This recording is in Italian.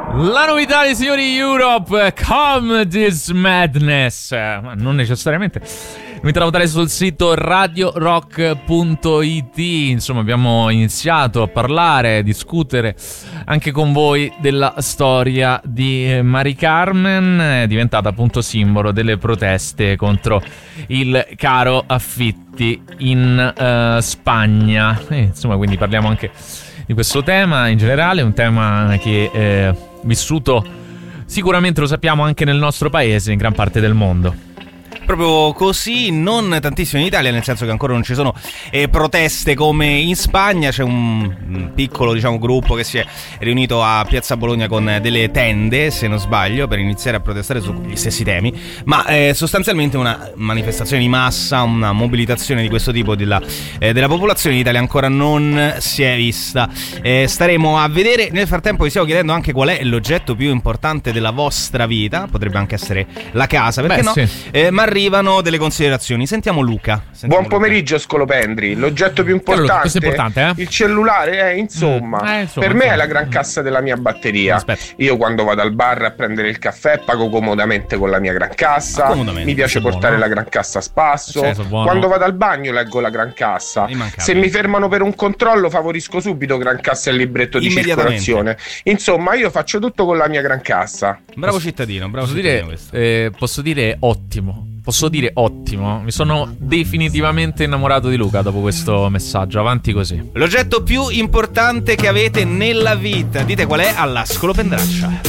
La novità dei signori Europe, Come This Madness, ma non necessariamente. Invito a votare sul sito radiorock.it. Insomma, abbiamo iniziato a parlare, a discutere anche con voi della storia di Mari Carmen, è diventata appunto simbolo delle proteste contro il caro affitti in Spagna. Insomma, quindi parliamo anche di questo tema in generale, un tema che vissuto sicuramente, lo sappiamo, anche nel nostro paese, in gran parte del mondo. Proprio così, non tantissimo in Italia, nel senso che ancora non ci sono proteste come in Spagna. C'è un piccolo, gruppo che si è riunito a Piazza Bologna con delle tende, se non sbaglio, per iniziare a protestare sugli stessi temi, ma sostanzialmente una manifestazione di massa, una mobilitazione di questo tipo della popolazione in Italia ancora non si è vista. Staremo a vedere. Nel frattempo vi stiamo chiedendo anche qual è l'oggetto più importante della vostra vita, potrebbe anche essere la casa, perché no? Sì. Ma arrivano delle considerazioni. Sentiamo Luca. Buon pomeriggio, Scolopendri. L'oggetto più importante, il cellulare, insomma, per me è la gran cassa della mia batteria. Aspetta. Io quando vado al bar a prendere il caffè pago comodamente con la mia gran cassa. Mi piace portare la gran cassa a spasso. Quando vado al bagno leggo la gran cassa. Se mi fermano per un controllo favorisco subito gran cassa e il libretto di circolazione. Insomma, io faccio tutto con la mia gran cassa. Bravo cittadino, posso dire ottimo. Mi sono definitivamente innamorato di Luca dopo questo messaggio. Avanti così. L'oggetto più importante che avete nella vita, dite qual è alla Scolopendraccia.